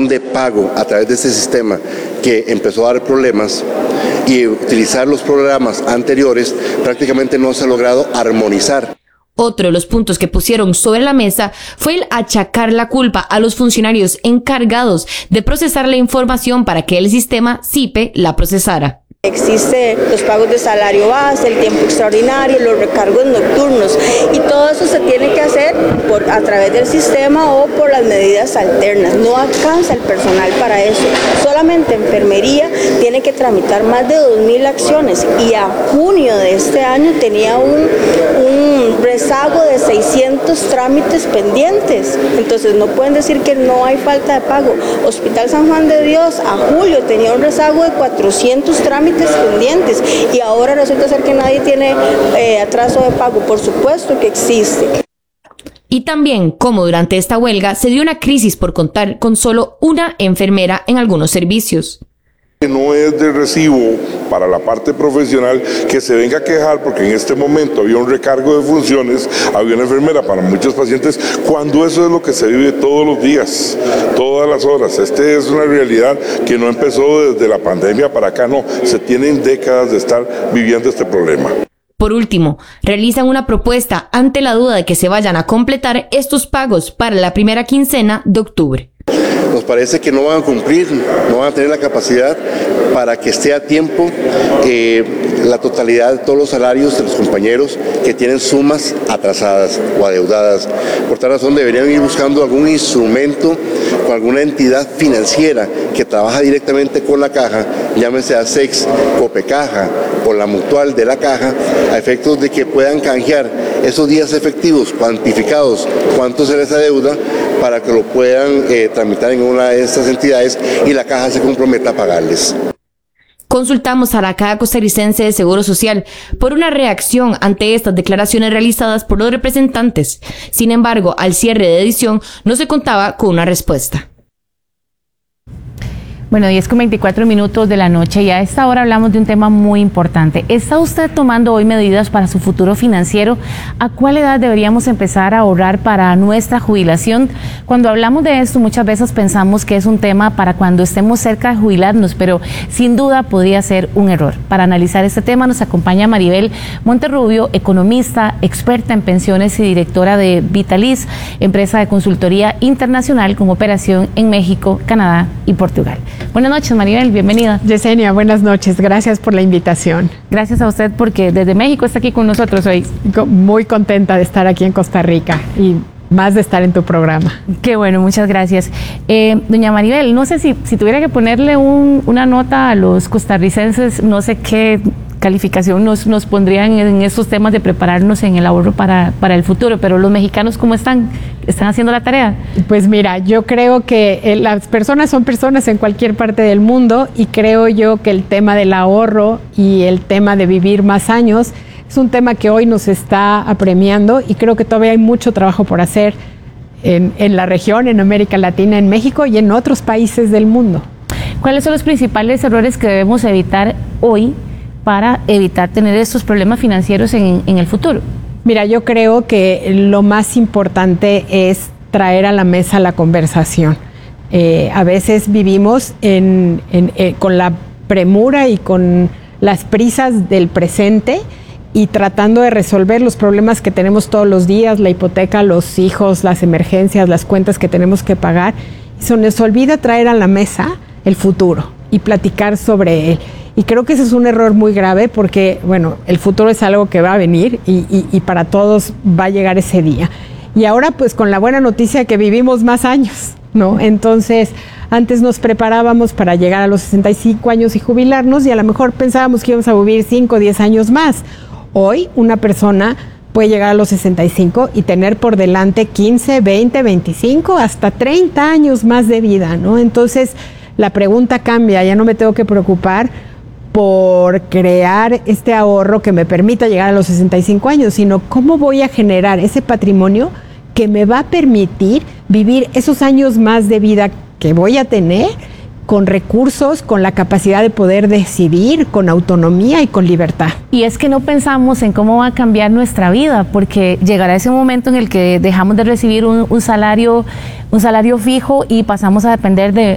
formación de pago a través de este sistema que empezó a dar problemas y utilizar los programas anteriores, prácticamente no se ha logrado armonizar. Otro de los puntos que pusieron sobre la mesa fue el achacar la culpa a los funcionarios encargados de procesar la información para que el sistema CIPE la procesara. Existen los pagos de salario base, el tiempo extraordinario, los recargos nocturnos y todo eso se tiene que hacer a través del sistema o por las medidas alternas. No alcanza el personal para eso. Solamente enfermería tiene que tramitar más de 2.000 acciones y a junio de este año tenía un rezago de 600 trámites pendientes. Entonces no pueden decir que no hay falta de pago. Hospital San Juan de Dios a julio tenía un rezago de 400 trámites pendientes y ahora resulta ser que nadie tiene atraso de pago. Por supuesto que existe. Y también cómo durante esta huelga se dio una crisis por contar con solo una enfermera en algunos servicios. No es de recibo para la parte profesional que se venga a quejar porque en este momento había un recargo de funciones, había una enfermera para muchos pacientes, cuando eso es lo que se vive todos los días, todas las horas. Es una realidad que no empezó desde la pandemia para acá, no, se tienen décadas de estar viviendo este problema. Por último, realizan una propuesta ante la duda de que se vayan a completar estos pagos para la primera quincena de octubre. Nos parece que no van a cumplir, no van a tener la capacidad para que esté a tiempo la totalidad de todos los salarios de los compañeros que tienen sumas atrasadas o adeudadas. Por tal razón deberían ir buscando algún instrumento con alguna entidad financiera que trabaja directamente con la caja, llámese ASEX, Copecaja o la mutual de la caja, a efectos de que puedan canjear esos días efectivos cuantificados, cuánto se les adeuda, para que lo puedan tramitar en una de estas entidades y la caja se comprometa a pagarles. Consultamos a la Caja Costarricense de Seguro Social por una reacción ante estas declaraciones realizadas por los representantes. Sin embargo, al cierre de edición no se contaba con una respuesta. Bueno, 10:24 de la noche y a esta hora hablamos de un tema muy importante. ¿Está usted tomando hoy medidas para su futuro financiero? ¿A cuál edad deberíamos empezar a ahorrar para nuestra jubilación? Cuando hablamos de esto, muchas veces pensamos que es un tema para cuando estemos cerca de jubilarnos, pero sin duda podría ser un error. Para analizar este tema nos acompaña Maribel Monterrubio, economista, experta en pensiones y directora de Vitalis, empresa de consultoría internacional con operación en México, Canadá y Portugal. Buenas noches, Maribel, bienvenida. Yesenia, buenas noches, gracias por la invitación. Gracias a usted porque desde México está aquí con nosotros hoy. Muy contenta de estar aquí en Costa Rica y más de estar en tu programa. Qué bueno, muchas gracias. Doña Maribel, no sé si tuviera que ponerle una nota a los costarricenses, no sé qué calificación nos pondrían en estos temas de prepararnos en el ahorro para el futuro, pero los mexicanos, ¿cómo están? ¿Están haciendo la tarea? Pues mira, yo creo que las personas son personas en cualquier parte del mundo y creo yo que el tema del ahorro y el tema de vivir más años es un tema que hoy nos está apremiando y creo que todavía hay mucho trabajo por hacer en la región, en América Latina, en México y en otros países del mundo. ¿Cuáles son los principales errores que debemos evitar hoy para evitar tener estos problemas financieros en el futuro? Mira, yo creo que lo más importante es traer a la mesa la conversación. A veces vivimos con la premura y con las prisas del presente y tratando de resolver los problemas que tenemos todos los días, la hipoteca, los hijos, las emergencias, las cuentas que tenemos que pagar. Se nos olvida traer a la mesa el futuro y platicar sobre él. Y creo que ese es un error muy grave porque, bueno, el futuro es algo que va a venir y para todos va a llegar ese día. Y ahora, pues, con la buena noticia que vivimos más años, ¿no? Entonces, antes nos preparábamos para llegar a los 65 años y jubilarnos y a lo mejor pensábamos que íbamos a vivir 5 o 10 años más. Hoy, una persona puede llegar a los 65 y tener por delante 15, 20, 25, hasta 30 años más de vida, ¿no? Entonces, la pregunta cambia, ya no me tengo que preocupar por crear este ahorro que me permita llegar a los 65 años, sino cómo voy a generar ese patrimonio que me va a permitir vivir esos años más de vida que voy a tener con recursos, con la capacidad de poder decidir, con autonomía y con libertad. Y es que no pensamos en cómo va a cambiar nuestra vida, porque llegará ese momento en el que dejamos de recibir un salario fijo y pasamos a depender de